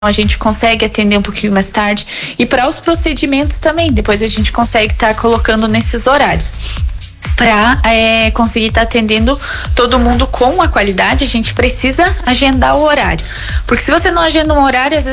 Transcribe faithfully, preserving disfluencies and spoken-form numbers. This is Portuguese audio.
a gente consegue atender um pouquinho mais tarde. E para os procedimentos também, depois a gente consegue estar tá colocando nesses horários. Para é, conseguir estar tá atendendo todo mundo com a qualidade, a gente precisa agendar o horário. Porque se você não agenda um horário, às vezes